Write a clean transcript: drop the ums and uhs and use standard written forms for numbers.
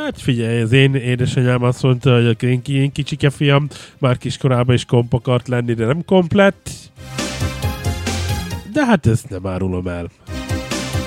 Hát figyelj, az én édesanyám azt mondta, hogy a én kicsike fiam már kiskorában is komp akart lenni, de nem komplett. De hát ezt nem árulom el.